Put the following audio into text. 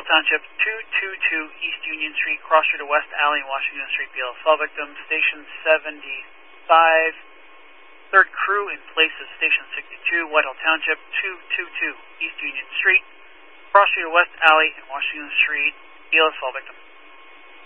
Township, 222 East Union Street, cross street to West Alley in Washington Street, BLSL victim. Station 75, third crew in place of Station 62, Whitehall Township, 222 East Union Street, cross street to West Alley in Washington Street, BLSL victim.